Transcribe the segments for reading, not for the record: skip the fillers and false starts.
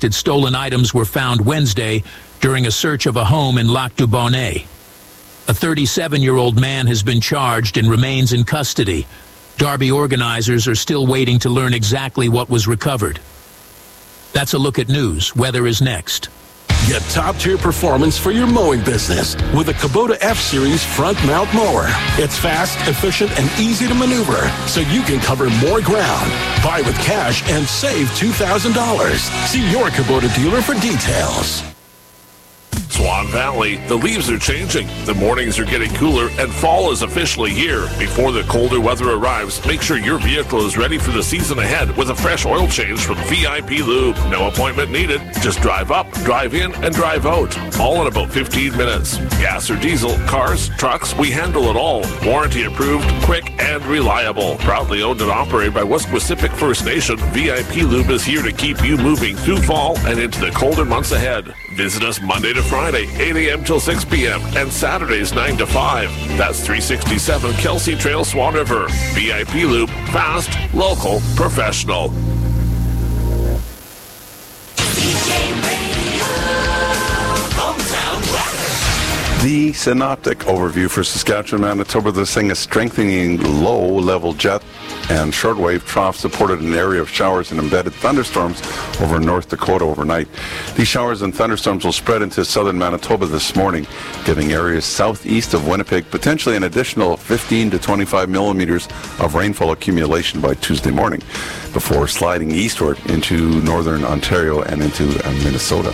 suspected stolen items were found Wednesday during a search of a home in Lac du Bonnet. A 37-year-old man has been charged and remains in custody. Derby organizers are still waiting to learn exactly what was recovered. That's a look at news. Weather is next. Get top-tier performance for your mowing business with the Kubota F-Series front mount mower. It's fast, efficient, and easy to maneuver, so you can cover more ground. Buy with cash and save $2,000. See your Kubota dealer for details. Swan Valley, the leaves are changing, the mornings are getting cooler, and fall is officially here. Before the colder weather arrives, make sure your vehicle is ready for the season ahead with a fresh oil change from VIP Lube. No appointment needed. Just drive up, drive in, and drive out. All in about 15 minutes. Gas or diesel, cars, trucks, we handle it all. Warranty approved, quick, and reliable. Proudly owned and operated by Wesquisipic First Nation, VIP Lube is here to keep you moving through fall and into the colder months ahead. Visit us Monday to Friday, 8 a.m. till 6 p.m. and Saturdays 9 to 5. That's 367 Kelsey Trail, Swan River. VIP Lube, fast, local, professional. The synoptic overview for Saskatchewan, Manitoba. This thing is strengthening low-level jet and shortwave trough supported an area of showers and embedded thunderstorms over North Dakota overnight. These showers and thunderstorms will spread into southern Manitoba this morning, giving areas southeast of Winnipeg potentially an additional 15 to 25 millimeters of rainfall accumulation by Tuesday morning, before sliding eastward into northern Ontario and into Minnesota.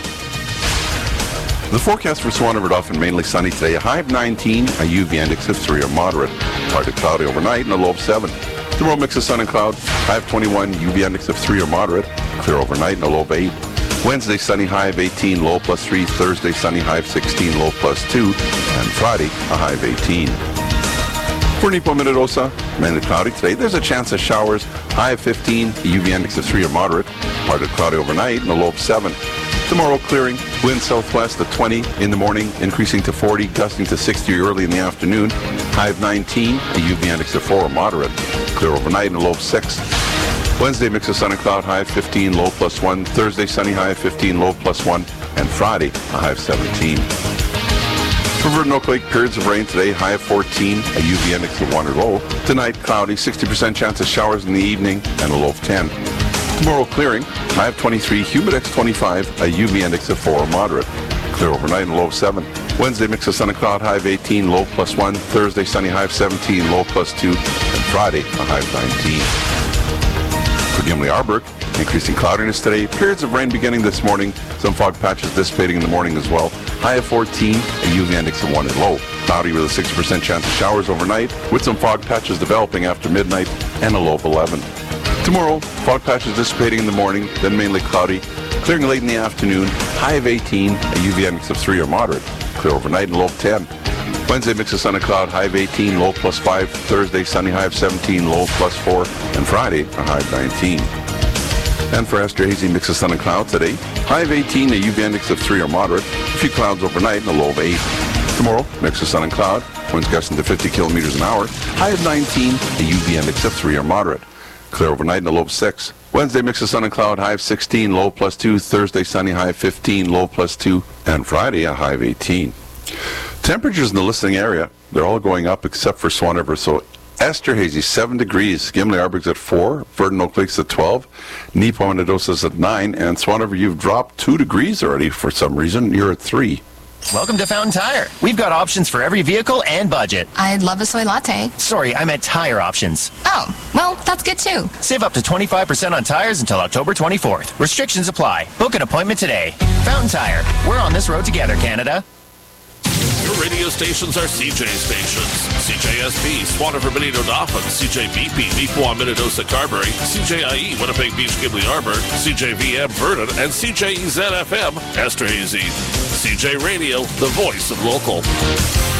The forecast for Swan River Dauphin, mainly sunny today. A high of 19, a UV index of 3 or moderate. Partly cloudy overnight and a low of 7. Tomorrow, mix of sun and cloud. High of 21, UV index of 3 or moderate. Clear overnight and a low of 8. Wednesday, sunny, high of 18, low plus 3. Thursday, sunny, high of 16, low plus 2. And Friday, a high of 18. For Nipo Minnedosa, mainly cloudy today. There's a chance of showers. High of 15, a UV index of 3 or moderate. Partly cloudy overnight and a low of 7. Tomorrow, clearing, wind southwest at 20 in the morning, increasing to 40, gusting to 60 early in the afternoon. High of 19, a UV index of 4 or moderate. Clear overnight and a low of 6. Wednesday, mix of sun and cloud, high of 15, low plus 1. Thursday, sunny, high of 15, low plus 1. And Friday, a high of 17. For Verdun Oak Lake, periods of rain today, high of 14, a UV index of 1 or low. Tonight, cloudy, 60% chance of showers in the evening, and a low of 10. Tomorrow, clearing, high of 23, humidex 25, a UV index of 4 or moderate. Clear overnight and low of 7. Wednesday, mix of sun and cloud, high of 18, low plus 1. Thursday, sunny, high of 17, low plus 2. And Friday, a high of 19. For Gimli Arberg, increasing cloudiness today. Periods of rain beginning this morning. Some fog patches dissipating in the morning as well. High of 14, a UV index of 1 and low. Cloudy with a 60% chance of showers overnight, with some fog patches developing after midnight, and a low of 11. Tomorrow, fog patches dissipating in the morning, then mainly cloudy. Clearing late in the afternoon, high of 18, a UV index of 3 or moderate. Clear overnight and low of 10. Wednesday, mix of sun and cloud, high of 18, low plus 5. Thursday, sunny, high of 17, low plus 4. And Friday, a high of 19. And for Esterhazy, mix of sun and cloud today, high of 18, a UV index of 3 or moderate. A few clouds overnight and a low of 8. Tomorrow, mix of sun and cloud, winds gusting to 50 kilometers an hour. High of 19, a UV index of 3 or moderate. Clear overnight and a low of 6. Wednesday, mix of sun and cloud, high of 16, low plus 2. Thursday, sunny, high of 15, low plus 2. And Friday, a high of 18. Temperatures in the listening area, they're all going up except for Swan River. So Esterhazy, 7 degrees. Gimli Arberg's at 4. Verdun Oak Lake's at 12. Nipo Minnedosa's at 9. And Swan River, you've dropped 2 degrees already for some reason. You're at 3. Welcome to Fountain Tire. We've got options for every vehicle and budget. I'd love a soy latte. Sorry, I meant tire options. Oh, well, that's good too. Save up to 25% on tires until October 24th. Restrictions apply. Book an appointment today. Fountain Tire. We're on this road together, Canada. Your radio stations are CJ stations. CJSB, Swan River Benito Dauphin, CJBP, Nipo Minnedosa Carberry, CJIE, Winnipeg Beach Gimli Arberg, CJVM Verdun, and CJEZ FM, Esterhazy. CJ Radio, the voice of local.